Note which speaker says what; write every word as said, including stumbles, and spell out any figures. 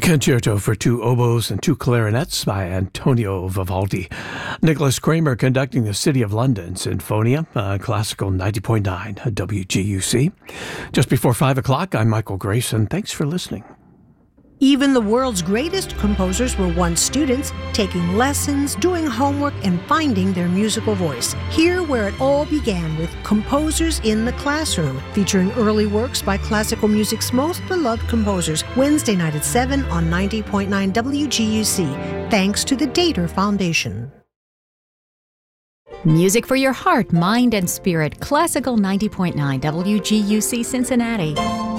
Speaker 1: Concerto for Two Oboes and Two Clarinets by Antonio Vivaldi. Nicholas Kramer conducting the City of London Sinfonia, uh, Classical ninety point nine W G U C. Just before five o'clock, I'm Michael Grayson. Thanks for listening.
Speaker 2: Even the world's greatest composers were once students, taking lessons, doing homework, and finding their musical voice. Here where it all began with Composers in the Classroom, featuring early works by classical music's most beloved composers, Wednesday night at seven on ninety point nine W G U C, thanks to the Dater Foundation.
Speaker 3: Music for your heart, mind, and spirit. Classical ninety point nine W G U C Cincinnati.